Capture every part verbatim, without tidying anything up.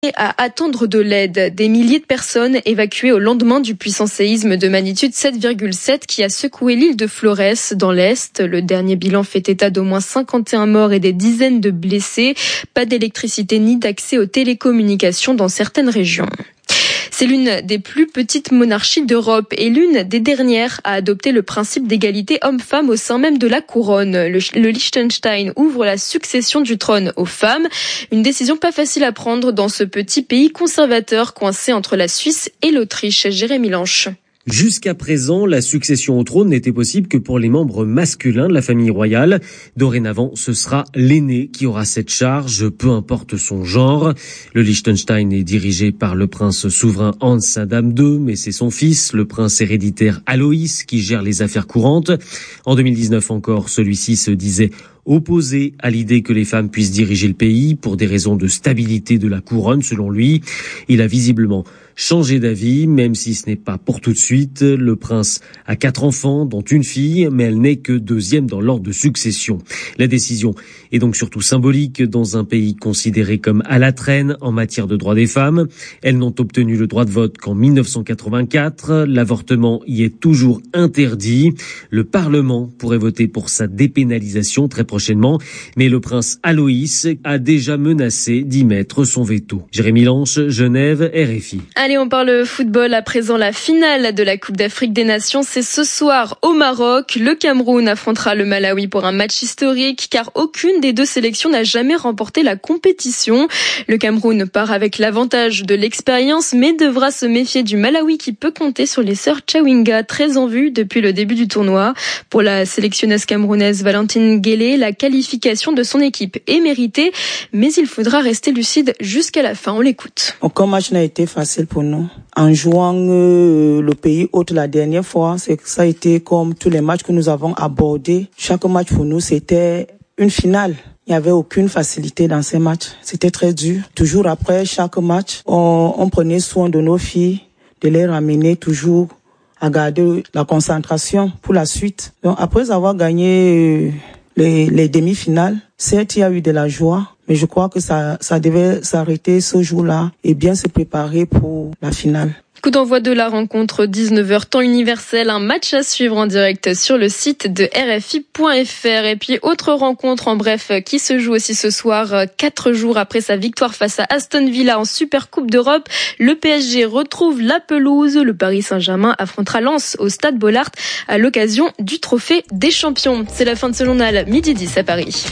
à attendre de l'aide. Des milliers de personnes évacuées au lendemain du puissant séisme de magnitude sept virgule sept qui a secoué l'île de Flores dans l'Est. Le dernier bilan fait état d'au moins cinquante et un morts et des dizaines de blessés. Pas d'électricité ni d'accès aux télécommunications dans certaines régions. C'est l'une des plus petites monarchies d'Europe et l'une des dernières à adopter le principe d'égalité homme-femme au sein même de la couronne. Le, le Liechtenstein ouvre la succession du trône aux femmes. Une décision pas facile à prendre dans ce petit pays conservateur coincé entre la Suisse et l'Autriche. Jérémy Lanche. Jusqu'à présent, la succession au trône n'était possible que pour les membres masculins de la famille royale. Dorénavant, ce sera l'aîné qui aura cette charge, peu importe son genre. Le Liechtenstein est dirigé par le prince souverain Hans Adam deux, mais c'est son fils, le prince héréditaire Aloïs, qui gère les affaires courantes. En deux mille dix-neuf encore, celui-ci se disait opposé à l'idée que les femmes puissent diriger le pays pour des raisons de stabilité de la couronne, selon lui. Il a visiblement changé d'avis, même si ce n'est pas pour tout de suite. Le prince a quatre enfants, dont une fille, mais elle n'est que deuxième dans l'ordre de succession. La décision est donc surtout symbolique dans un pays considéré comme à la traîne en matière de droits des femmes. Elles n'ont obtenu le droit de vote qu'en mille neuf cent quatre-vingt-quatre. L'avortement y est toujours interdit. Le Parlement pourrait voter pour sa dépénalisation très prochainement, mais le prince Aloïs a déjà menacé d'y mettre son veto. Jérémy Lanche, Genève, R F I. Allez, on parle football à présent. La finale de la Coupe d'Afrique des Nations, c'est ce soir au Maroc. Le Cameroun affrontera le Malawi pour un match historique car aucune des deux sélections n'a jamais remporté la compétition. Le Cameroun part avec l'avantage de l'expérience mais devra se méfier du Malawi qui peut compter sur les sœurs Chawinga, très en vue depuis le début du tournoi. Pour la sélectionneuse camerounaise Valentine Guélé, la qualification de son équipe est méritée, mais il faudra rester lucide jusqu'à la fin. On l'écoute. Aucun match n'a été facile pour nous. En jouant euh, le pays hôte la dernière fois, c'est que ça a été comme tous les matchs que nous avons abordés. Chaque match pour nous, c'était une finale. Il n'y avait aucune facilité dans ces matchs. C'était très dur. Toujours après chaque match, on, on prenait soin de nos filles, de les ramener toujours à garder la concentration pour la suite. Donc après avoir gagné euh, les, les demi-finales, certes, il y a eu de la joie, mais je crois que ça, ça devait s'arrêter ce jour-là et bien se préparer pour la finale. Coup d'envoi de la rencontre, dix-neuf heures, temps universel, un match à suivre en direct sur le site de R F I point F R. Et puis, autre rencontre en bref qui se joue aussi ce soir, quatre jours après sa victoire face à Aston Villa en Super Coupe d'Europe. Le P S G retrouve la pelouse. Le Paris Saint-Germain affrontera Lens au Stade Bollaert à l'occasion du Trophée des Champions. C'est la fin de ce journal, midi dix à Paris.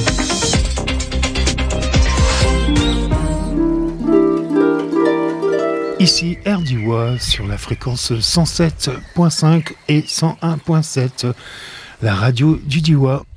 Ici R D W A sur la fréquence cent sept virgule cinq et cent un virgule sept, la radio du Diois.